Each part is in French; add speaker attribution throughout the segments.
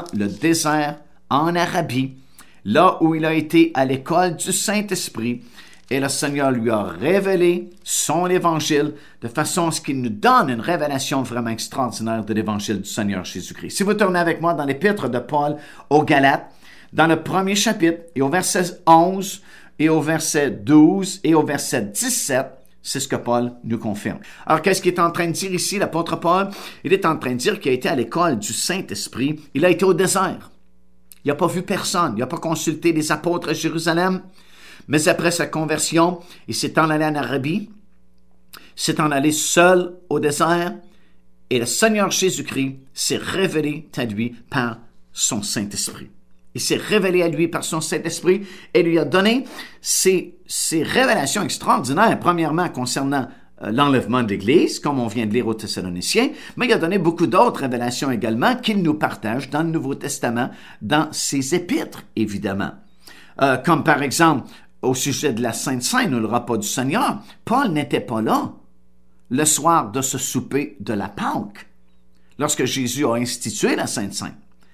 Speaker 1: le désert en Arabie, là où il a été à l'école du Saint-Esprit. Et le Seigneur lui a révélé son évangile de façon à ce qu'il nous donne une révélation vraiment extraordinaire de l'évangile du Seigneur Jésus-Christ. Si vous tournez avec moi dans l'épître de Paul aux Galates, dans le premier chapitre, et au verset 11, et au verset 12, et au verset 17, c'est ce que Paul nous confirme. Alors, qu'est-ce qu'il est en train de dire ici, l'apôtre Paul? Il est en train de dire qu'il a été à l'école du Saint-Esprit. Il a été au désert. Il n'a pas vu personne. Il n'a pas consulté les apôtres à Jérusalem. Mais après sa conversion, il s'est en allé en Arabie, s'est en allé seul au désert, et le Seigneur Jésus-Christ s'est révélé à lui par son Saint-Esprit. Il s'est révélé à lui par son Saint-Esprit et lui a donné ces révélations extraordinaires, premièrement concernant l'enlèvement de l'Église, comme on vient de lire aux Thessaloniciens, mais il a donné beaucoup d'autres révélations également qu'il nous partage dans le Nouveau Testament, dans ses épîtres, évidemment. Comme par exemple, au sujet de la Sainte Seine ou le repas du Seigneur, Paul n'était pas là le soir de ce souper de la Pâque, lorsque Jésus a institué la Sainte Seine.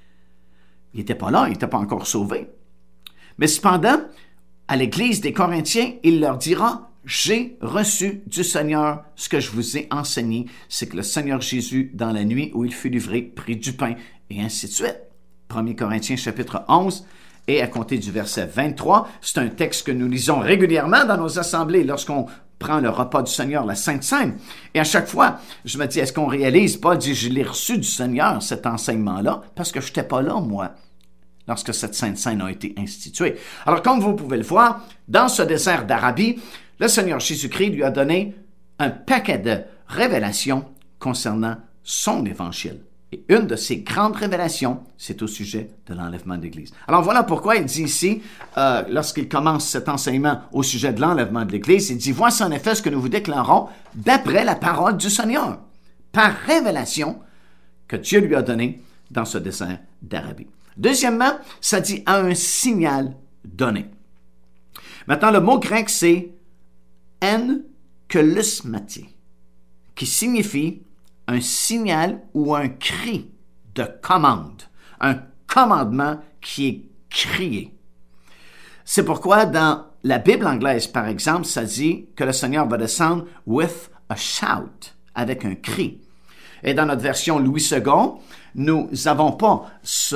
Speaker 1: Il n'était pas là, il n'était pas encore sauvé. Mais cependant, à l'Église des Corinthiens, il leur dira, « J'ai reçu du Seigneur ce que je vous ai enseigné, c'est que le Seigneur Jésus, dans la nuit où il fut livré, prit du pain, et ainsi de suite. » 1 Corinthiens chapitre 11, et à compter du verset 23, c'est un texte que nous lisons régulièrement dans nos assemblées lorsqu'on prend le repas du Seigneur, la Sainte Seine. Et à chaque fois, je me dis, est-ce qu'on réalise? Paul dit, je l'ai reçu du Seigneur, cet enseignement-là, parce que je n'étais pas là, moi, lorsque cette Sainte Seine a été instituée. Alors, comme vous pouvez le voir, dans ce désert d'Arabie, le Seigneur Jésus-Christ lui a donné un paquet de révélations concernant son évangile. Et une de ces grandes révélations, c'est au sujet de l'enlèvement de l'Église. Alors voilà pourquoi il dit ici, lorsqu'il commence cet enseignement au sujet de l'enlèvement de l'Église, il dit, « Voici en effet ce que nous vous déclarons d'après la parole du Seigneur, par révélation que Dieu lui a donnée dans ce désert d'Arabie. » Deuxièmement, ça dit « à un signal donné ». Maintenant, le mot grec, c'est « enkelusmati », qui signifie un signal ou un cri de commande, un commandement qui est crié. C'est pourquoi dans la Bible anglaise, par exemple, ça dit que le Seigneur va descendre « with a shout », avec un cri. Et dans notre version Louis II, nous n'avons pas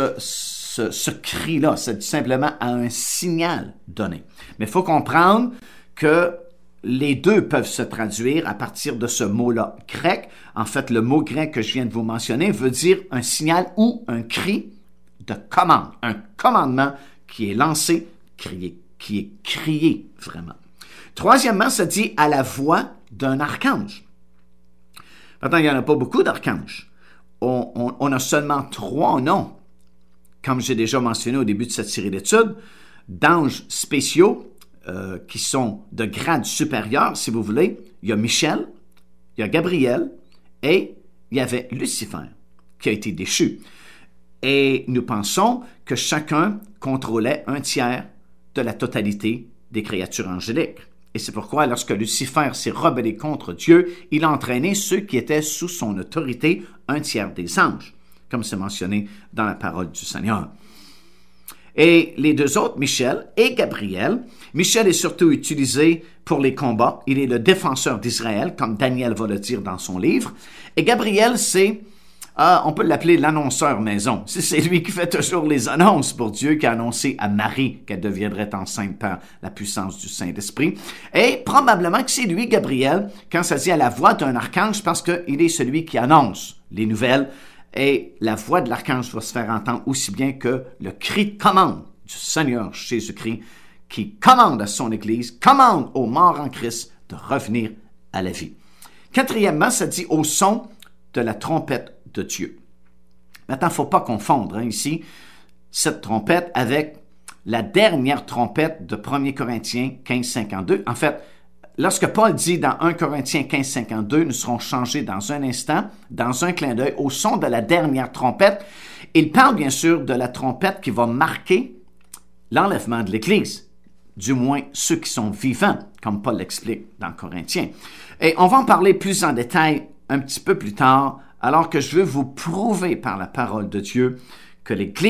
Speaker 1: ce cri-là, c'est simplement à un signal donné. Mais il faut comprendre que les deux peuvent se traduire à partir de ce mot-là grec. En fait, le mot grec que je viens de vous mentionner veut dire un signal ou un cri de commande, un commandement qui est lancé, qui est crié vraiment. Troisièmement, ça dit à la voix d'un archange. Maintenant, il n'y en a pas beaucoup d'archanges. On a seulement 3 noms, comme j'ai déjà mentionné au début de cette série d'études, d'anges spéciaux qui sont de grade supérieur, si vous voulez. Il y a Michel, il y a Gabriel et il y avait Lucifer qui a été déchu. Et nous pensons que chacun contrôlait 1/3 de la totalité des créatures angéliques. Et c'est pourquoi, lorsque Lucifer s'est rebellé contre Dieu, il a entraîné ceux qui étaient sous son autorité, 1/3 des anges, comme c'est mentionné dans la parole du Seigneur. Et les 2 autres, Michel et Gabriel, Michel est surtout utilisé pour les combats. Il est le défenseur d'Israël, comme Daniel va le dire dans son livre. Et Gabriel, c'est, on peut l'appeler l'annonceur maison. C'est lui qui fait toujours les annonces pour Dieu, qui a annoncé à Marie qu'elle deviendrait enceinte par la puissance du Saint-Esprit. Et probablement que c'est lui, Gabriel, quand ça dit à la voix d'un archange, parce qu'il est celui qui annonce les nouvelles. Et la voix de l'archange va se faire entendre aussi bien que le cri de commande du Seigneur Jésus-Christ qui commande à son Église, commande aux morts en Christ de revenir à la vie. Quatrièmement, ça dit au son de la trompette de Dieu. Maintenant, il ne faut pas confondre ici cette trompette avec la dernière trompette de 1 Corinthiens 15:52. En fait, lorsque Paul dit dans 1 Corinthiens 15:52, nous serons changés dans un instant, dans un clin d'œil, au son de la dernière trompette, il parle bien sûr de la trompette qui va marquer l'enlèvement de l'Église, du moins ceux qui sont vivants, comme Paul l'explique dans Corinthiens. Et on va en parler plus en détail un petit peu plus tard, alors que je veux vous prouver par la parole de Dieu que l'Église